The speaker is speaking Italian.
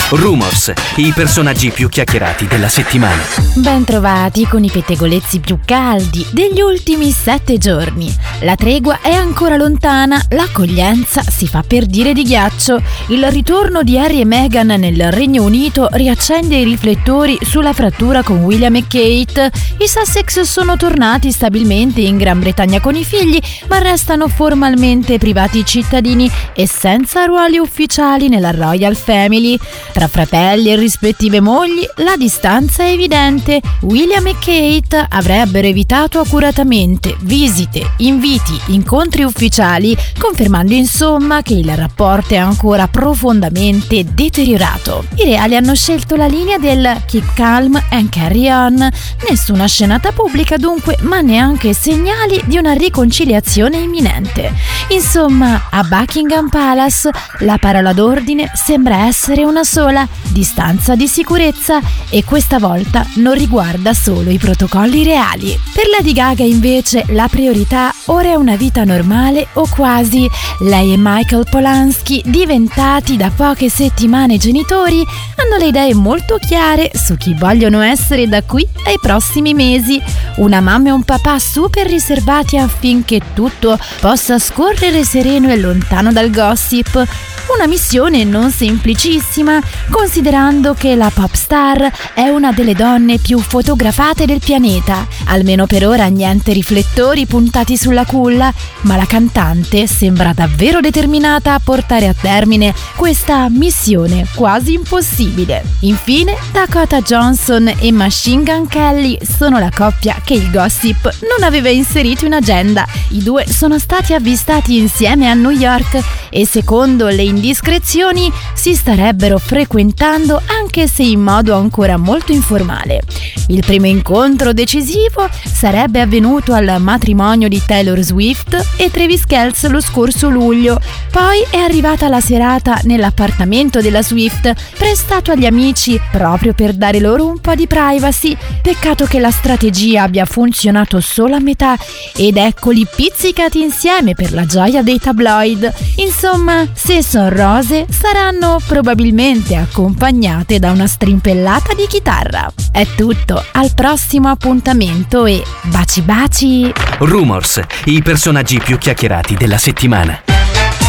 Rumors, i personaggi più chiacchierati della settimana. Ben trovati con i pettegolezzi più caldi degli ultimi 7 giorni. La tregua è ancora lontana, l'accoglienza si fa per dire di ghiaccio. Il ritorno di Harry e Meghan nel Regno Unito riaccende i riflettori sulla frattura con William e Kate. I Sussex sono tornati stabilmente in Gran Bretagna con i figli, ma restano formalmente privati cittadini e senza ruoli ufficiali nella Royal Family. Tra fratelli e rispettive mogli la distanza è evidente. William e Kate avrebbero evitato accuratamente visite, inviti, incontri ufficiali, confermando insomma che il rapporto è ancora profondamente deteriorato. I reali hanno scelto la linea del keep calm and carry on. Nessuna scenata pubblica dunque, ma neanche segnali di una riconciliazione imminente. Insomma, a Buckingham Palace la parola d'ordine sembra essere una sola: distanza di sicurezza, e questa volta non riguarda solo i protocolli reali. Per Lady Gaga invece la priorità ora è una vita normale o quasi. Lei e Michael Polanski, diventati da poche settimane genitori, hanno le idee molto chiare su chi vogliono essere da qui ai prossimi mesi. Una mamma e un papà super riservati affinché tutto possa scorrere sereno e lontano dal gossip. Una missione non semplicissima, considerando che la pop star è una delle donne più fotografate del pianeta. Almeno per ora niente riflettori puntati sulla culla, ma la cantante sembra davvero determinata a portare a termine questa missione quasi impossibile. Infine, Dakota Johnson e Machine Gun Kelly sono la coppia che il gossip non aveva inserito in agenda. I due sono stati avvistati insieme a New York e, secondo le indiscrezioni, si starebbero frequentando, anche se in modo ancora molto informale. Il primo incontro decisivo sarebbe avvenuto al matrimonio di Taylor Swift e Travis Kelce lo scorso luglio. Poi è arrivata la serata nell'appartamento della Swift, prestato agli amici proprio per dare loro un po' di privacy. Peccato che la strategia abbia funzionato solo a metà, ed eccoli pizzicati insieme per la gioia dei tabloid. Insomma, se son rose, saranno probabilmente accompagnate da una strimpellata di chitarra. È tutto, al prossimo appuntamento e baci baci! Rumors, i personaggi più chiacchierati della settimana.